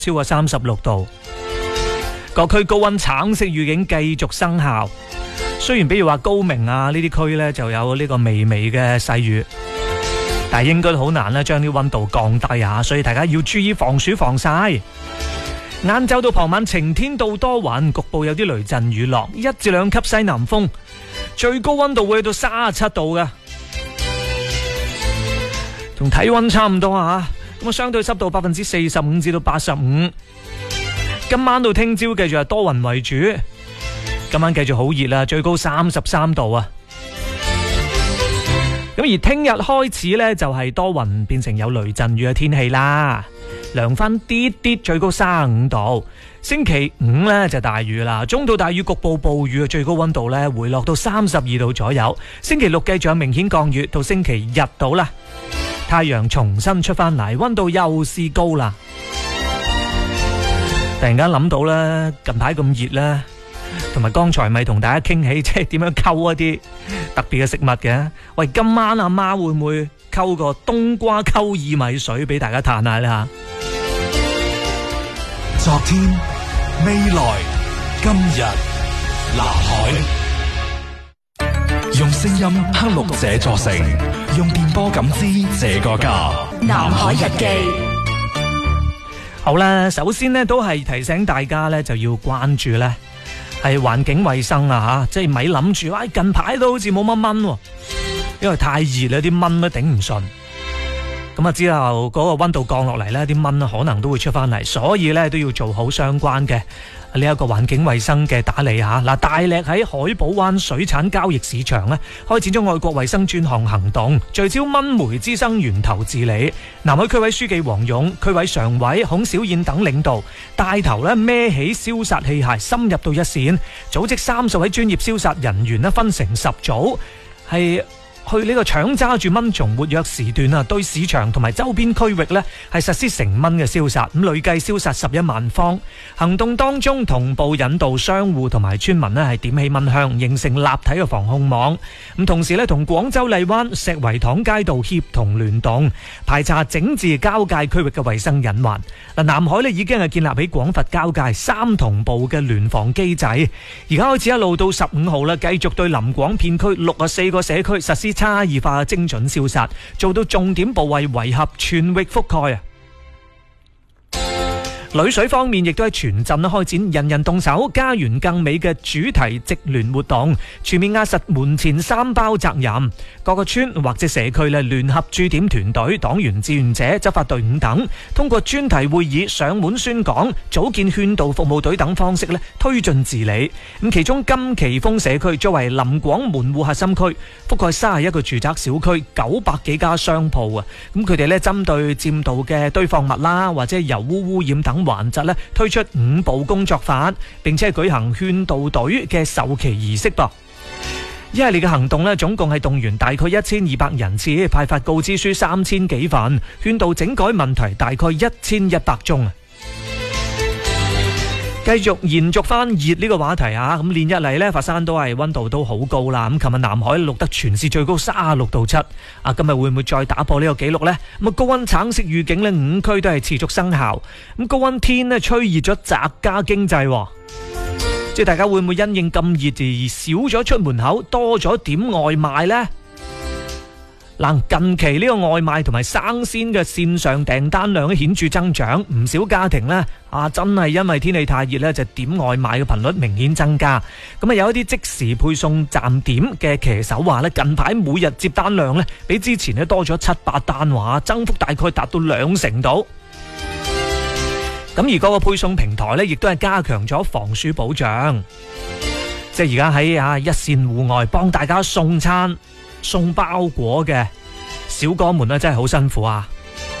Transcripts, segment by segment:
超過36度。各區高溫橙色預警繼續生效。雖然比如話高明啊呢啲區呢就有呢個微微嘅細雨，但係應該好難將啲溫度降低啊，所以大家要注意防暑防曬。晏晝到傍晚晴天到多雲，局部有啲雷陣雨落，1至2級西南風，最高溫度會去到37度嘅，同體溫差唔多啊。咁啊，相對濕度45%至到85%。今晚到聽朝繼續係多雲為主，今晚繼續好熱啦，最高33度啊。咁而聽日開始呢，就係多雲變成有雷陣雨嘅天氣啦，涼翻啲啲，最高35度。星期五呢，就大雨啦，中到大雨，局部暴雨嘅最高溫度呢，回落到32度左右。星期六繼續有明顯降雨，到星期日到啦，太陽重新出翻嚟，溫度又係高啦。突然間諗到咧，近排咁熱咧，同埋剛才咪同大家傾起，即係點樣溝一啲特別嘅食物嘅。喂，今晚阿媽會唔會溝個冬瓜溝薏米水俾大家嘆下咧吓？ 昨天、未來、今日，南海用聲音刻錄這座城，用電波感知這個家。南海日記。 好啦，首先呢都係提醒大家呢，就要關注呢係環境衛生啊吓，即係咪諗住哇近排都好似冇乜蚊，因為太熱啦，啲蚊都頂唔順。咁啊之後嗰個溫度降落嚟呢，啲蚊可能都會出翻嚟，所以呢都要做好相關嘅呢一個環境衛生嘅打理吓。嗱，大瀝喺海寶灣水產交易市場呢，開展咗愛國衛生專項行動，聚焦蚊媒滋生源頭治理。南海區委書記黃勇、區委常委孔小燕等領導帶頭呢孭起消殺器械，深入到一線，組織30位專業消殺人員呢，分成10組，係去呢個搶揸住蚊蟲活躍時段啊，對市場同埋周邊區域呢係實施成蚊嘅消殺，咁累計消殺11萬方。行動當中同步引導商戶同埋村民呢係點起蚊香，形成立體嘅防控網。咁同時呢，同廣州荔灣石圍塘街道協同聯動，排查整治交界區域嘅衛生隱患。嗱，南海呢已經係建立起廣佛交界3同步嘅聯防機制，而家開始一路到15號啦，繼續對臨廣片區64個社區實施差異化精準消殺，做到重點部位圍合全域覆蓋啊！女水方面亦都喺全鎮開展人人動手家園更美嘅主題直聯活動，全面壓實門前3包責任。各個村或者社區聯合駐點團隊、黨員志願者、執法隊伍等，通過專題會議、上門宣講、組建勸導服務隊等方式推進治理。咁其中金旗峰社區作為臨廣門戶核心區，覆蓋31個住宅小區、900幾家商鋪啊。咁佢哋針對佔道嘅堆放物啦，或者油污污染等環節推出5步工作法，並且舉行勸導隊嘅授旗儀式噃。一系列嘅行動總共係動員大概1200人次，派發告知書3000幾份，勸導整改問題大概1100宗啊。繼續延續翻熱呢個話題啊，咁連日嚟佛山都係溫度都好高啦。咁琴日南海錄得全市最高36度7啊，今日會唔會再打破呢個紀錄呢？咁啊，高溫橙色預警5區都係持續生效。咁高溫天吹熱咗宅家經濟，即係大家會唔會因應咁熱而少咗出門口，多咗點外賣呢？嗱，近期呢個外賣同埋生鮮嘅線上訂單量顯著增長，唔少家庭真係因為天氣太熱就點外賣嘅頻率明顯增加。咁啊，有一啲即時配送站點嘅騎手話近排每日接單量比之前多咗700單，增幅大概達到20%度。咁而嗰個配送平台亦都係加強咗防暑保障，即係而家喺一線戶外幫大家送餐送包裹嘅小哥們真係好辛苦啊！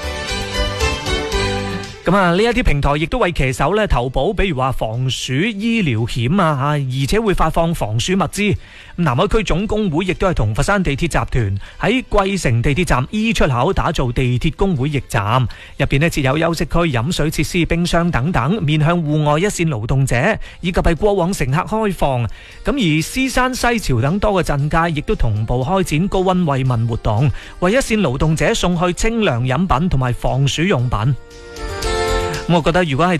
咁啊，呢一啲平台亦都為騎手投保，比如話防暑醫療險而且會發放防暑物資。南海區總工會亦都係同佛山地鐵集團喺桂城地鐵站 E 出口打造地鐵工會驛站，入邊設有休息區、飲水設施、冰箱等等，面向戶外一線勞動者以及係過往乘客開放。咁而獅山、西樵等多個鎮界亦都同步開展高溫慰問活動，為一線勞動者送去清涼飲品同埋防暑用品。 我覺得如果係